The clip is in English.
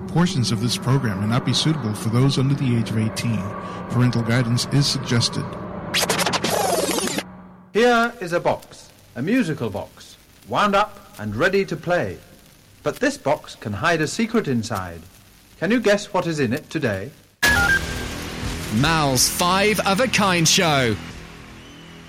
Portions of this program may not be suitable for those under the age of 18. Parental guidance is suggested. Here is a box, a musical box, wound up and ready to play. But this box can hide a secret inside. Can you guess what is in it today? Mal's Five of a Kind Show.